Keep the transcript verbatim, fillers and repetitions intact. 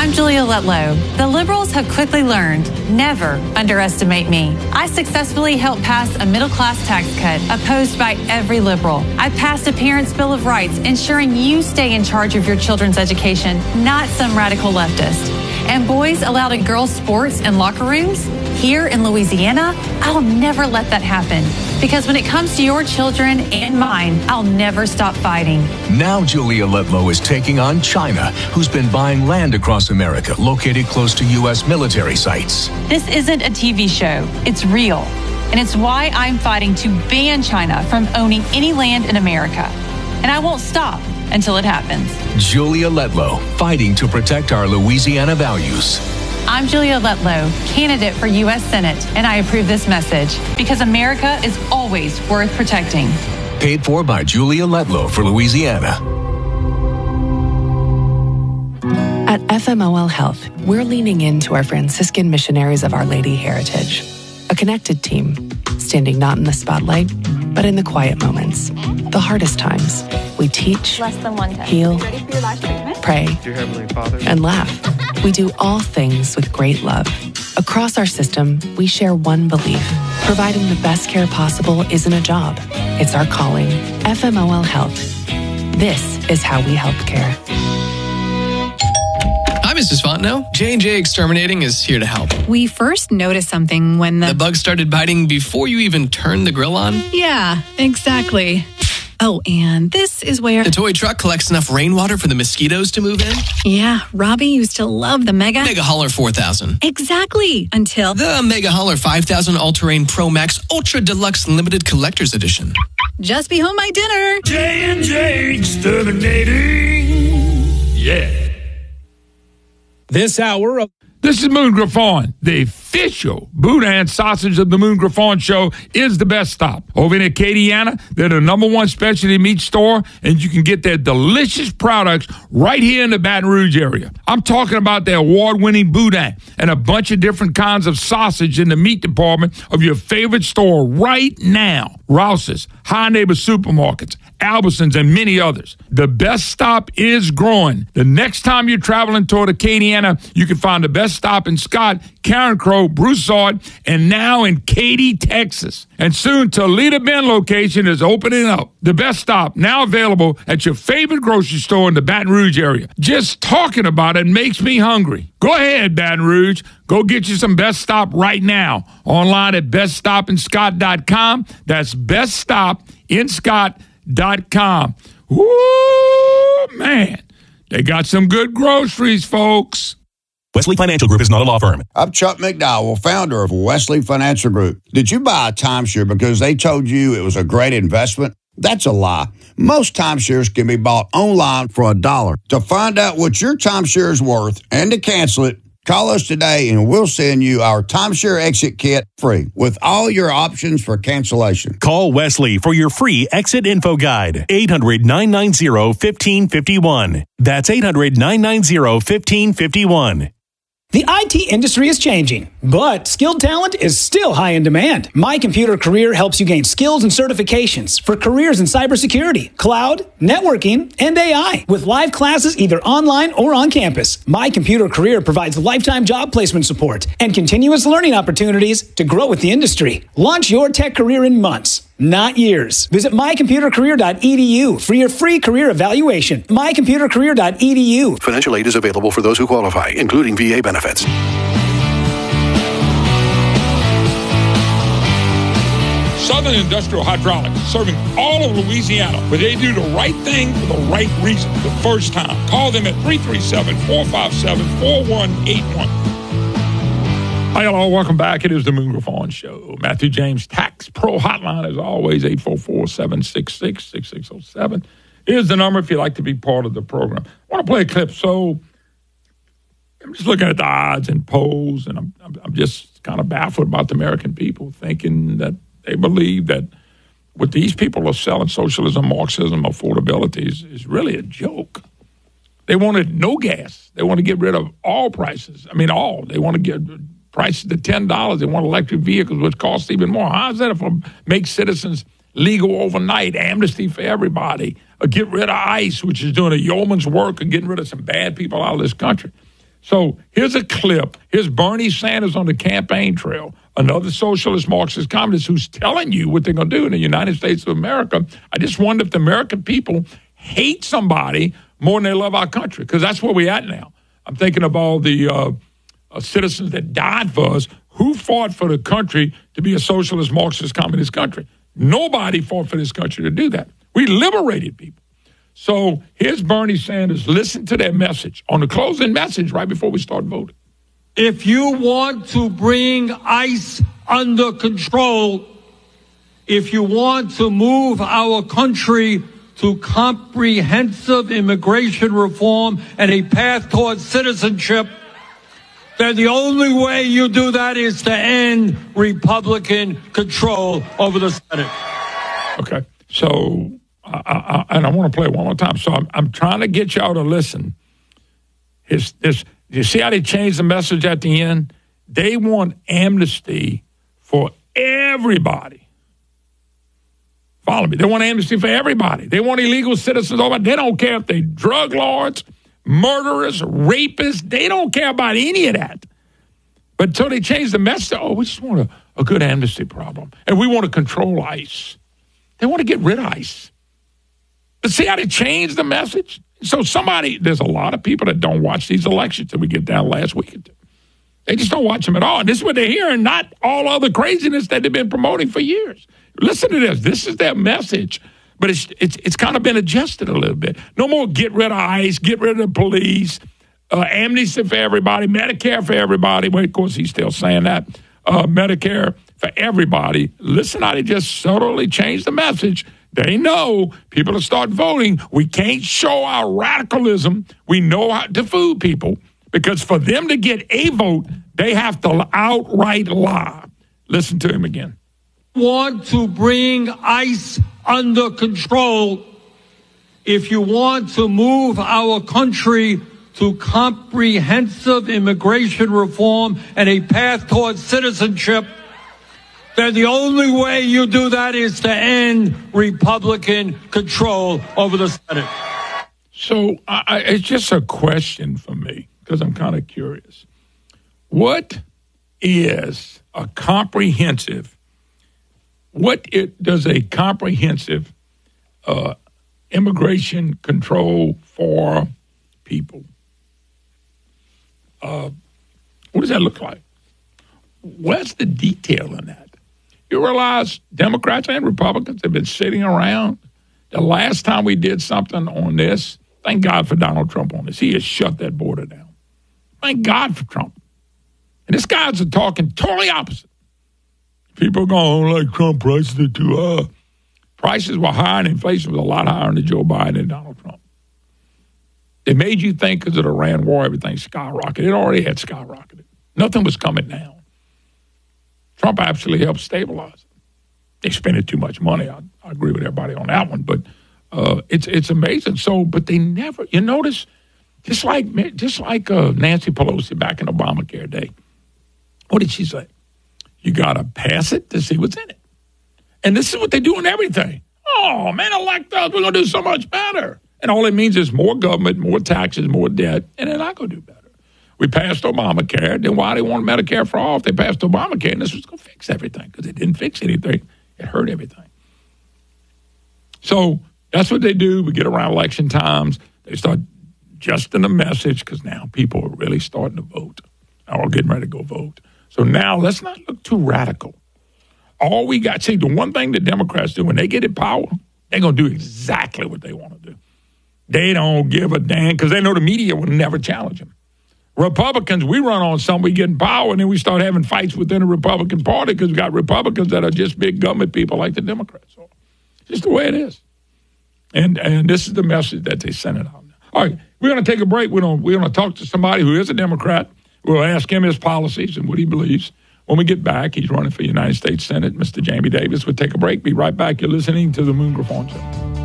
I'm Julia Lutlow. The liberals have quickly learned, never underestimate me. I successfully helped pass a middle-class tax cut opposed by every liberal. I passed a Parents' Bill of Rights, ensuring you stay in charge of your children's education, not some radical leftist. And boys allowed in girls' sports and locker rooms? Here in Louisiana, I'll never let that happen. Because when it comes to your children and mine, I'll never stop fighting. Now Julia Letlow is taking on China, who's been buying land across America, located close to U S military sites. This isn't a T V show. It's real. And it's why I'm fighting to ban China from owning any land in America. And I won't stop until it happens. Julia Letlow, fighting to protect our Louisiana values. I'm Julia Letlow, candidate for U S Senate, and I approve this message because America is always worth protecting. Paid for by Julia Letlow for Louisiana. At F M O L Health, we're leaning into our Franciscan missionaries of Our Lady heritage. A connected team, standing not in the spotlight, but in the quiet moments, the hardest times. We teach, Less than one heal, pray, Dear Heavenly Father, and laugh. We do all things with great love. Across our system, we share one belief. Providing the best care possible isn't a job. It's our calling. F M O L Health. This is how we help care. Hi, Missus Fontenot. J and J Exterminating is here to help. We first noticed something when the... The bug started biting before you even turned the grill on? Yeah, exactly. Oh, and this is where... The toy truck collects enough rainwater for the mosquitoes to move in? Yeah, Robbie used to love the Mega... Mega Hauler four thousand. Exactly, until... The Mega Hauler five thousand All-Terrain Pro Max Ultra Deluxe Limited Collector's Edition. Just be home my dinner. J and J Exterminating. Yeah. This hour of... This is Moon Griffon. The official Boudin sausage of the Moon Griffon Show is the best stop. Over in Acadiana, they're the number one specialty meat store, and you can get their delicious products right here in the Baton Rouge area. I'm talking about their award-winning Boudin and a bunch of different kinds of sausage in the meat department of your favorite store right now. Rouse's, High Neighbor Supermarkets, Albertsons, and many others. The best stop is growing. The next time you're traveling toward Acadiana, you can find the best stop in Scott, Karen Crow, Broussard, and now in Katy, Texas. And soon, Toledo Bend location is opening up. The best stop, now available at your favorite grocery store in the Baton Rouge area. Just talking about it makes me hungry. Go ahead, Baton Rouge. Go get you some Best Stop right now. Online at best stop in scott dot com. That's best stop in scott dot com. Woo, man. They got some good groceries, folks. Wesley Financial Group is not a law firm. I'm Chuck McDowell, founder of Wesley Financial Group. Did you buy a timeshare because they told you it was a great investment? That's a lie. Most timeshares can be bought online for a dollar. To find out what your timeshare is worth and to cancel it, call us today and we'll send you our timeshare exit kit free with all your options for cancellation. Call Wesley for your free exit info guide. eight hundred, nine nine zero, one five five one. That's eight hundred, nine nine zero, one five five one. The I T industry is changing, but skilled talent is still high in demand. My Computer Career helps you gain skills and certifications for careers in cybersecurity, cloud, networking, and A I. With live classes either online or on campus, My Computer Career provides lifetime job placement support and continuous learning opportunities to grow with the industry. Launch your tech career in months, not years. Visit my computer career dot e d u for your free career evaluation. my computer career dot e d u. Financial aid is available for those who qualify, including V A benefits. Southern Industrial Hydraulics, serving all of Louisiana, where they do the right thing for the right reason the first time. Call them at three three seven, four five seven, four one eight one. Hi, hello, welcome back. It is the Moon Griffon Show. Matthew James Tax Pro Hotline, as always, eight four four, seven six six, six six zero seven is the number if you'd like to be part of the program. I want to play a clip. So I'm just looking at the odds and polls, and I'm, I'm, I'm just kind of baffled about the American people thinking that they believe that what these people are selling, socialism, Marxism, affordability, is, is really a joke. They wanted no gas. They want to get rid of all prices. I mean, all. They want to get prices to ten dollars. They want electric vehicles, which cost even more. How is that if I make citizens legal overnight, amnesty for everybody, or get rid of ICE, which is doing a yeoman's work of getting rid of some bad people out of this country? So here's a clip. Here's Bernie Sanders on the campaign trail, another socialist, Marxist, communist who's telling you what they're going to do in the United States of America. I just wonder if the American people hate somebody more than they love our country, because that's where we're at now. I'm thinking of all the uh, uh, citizens that died for us. Who fought for the country to be a socialist, Marxist, communist country? Nobody fought for this country to do that. We liberated people. So here's Bernie Sanders. Listen to that message on the closing message right before we start voting. If you want to bring ICE under control, if you want to move our country to comprehensive immigration reform and a path towards citizenship, then the only way you do that is to end Republican control over the Senate. Okay, so, I, I, and I want to play it one more time. So I'm, I'm trying to get y'all to listen. His, this, you see how they changed the message at the end? They want amnesty for everybody. Follow me. They want amnesty for everybody. They want illegal citizens over. They don't care if they're drug lords, murderers, rapists. They don't care about any of that. But until they change the message, oh, we just want a, a good amnesty problem. And we want to control ICE. They want to get rid of ICE. But see how they changed the message? So somebody, there's a lot of people that don't watch these elections that we get down last weekend. They just don't watch them at all. And this is what they're hearing, not all other craziness that they've been promoting for years. Listen to this. This is their message. But it's it's it's kind of been adjusted a little bit. No more get rid of ICE, get rid of the police, uh, amnesty for everybody, Medicare for everybody. Well, of course, he's still saying that. Uh, Medicare for everybody. Listen how they just subtly changed the message. They know people will start voting. We can't show our radicalism. We know how to fool people, because for them to get a vote, they have to outright lie. Listen to him again. Want to bring ICE under control, if you want to move our country to comprehensive immigration reform and a path towards citizenship, then the only way you do that is to end Republican control over the Senate. So I, it's just a question for me, because I'm kind of curious. What is a comprehensive What it, does a comprehensive uh, immigration control for people, uh, what does that look like? What's the detail in that? You realize Democrats and Republicans have been sitting around. The last time we did something on this, thank God for Donald Trump on this. He has shut that border down. Thank God for Trump. And this guy's talking totally opposite. People are going, oh, like Trump, prices are too high. Prices were high and inflation was a lot higher under Joe Biden and Donald Trump. They made you think because of the Iran war, everything skyrocketed. It already had skyrocketed. Nothing was coming down. Trump actually helped stabilize it. They spent too much money. I, I agree with everybody on that one, but uh, it's it's amazing. So, but they never, you notice, just like just like uh, Nancy Pelosi back in Obamacare day, what did she say? You got to pass it to see what's in it. And this is what they do in everything. Oh, man, elect us. We're going to do so much better. And all it means is more government, more taxes, more debt, and they're not going to do better. We passed Obamacare. Then why they want Medicare for all if they passed Obamacare? And this was going to fix everything, because it didn't fix anything. It hurt everything. So that's what they do. We get around election times. They start adjusting the message, because now people are really starting to vote. They're all getting ready to go vote. So now let's not look too radical. All we got, see, the one thing the Democrats do when they get in power, they're going to do exactly what they want to do. They don't give a damn, because they know the media will never challenge them. Republicans, we run on something, we get in power, and then we start having fights within the Republican Party, because we got Republicans that are just big government people like the Democrats. So it's just the way it is. And and this is the message that they sent it out. All right, we're going to take a break. We're going we're going to talk to somebody who is a Democrat. We'll ask him his policies and what he believes. When we get back, he's running for United States Senate, Mister Jamie Davis. We'll take a break. Be right back. You're listening to The Moon Griffon Show.